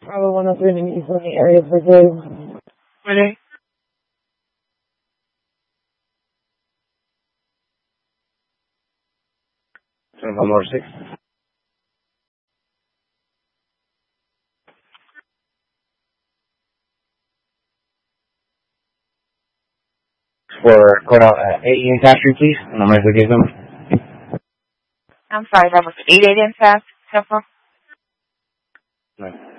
Probably 103 in East London area for two. Ready? One more 6. For Cornell 8 Ian Castry, please. And I'm ready to give them. I'm sorry, that was 88 in fast. Right.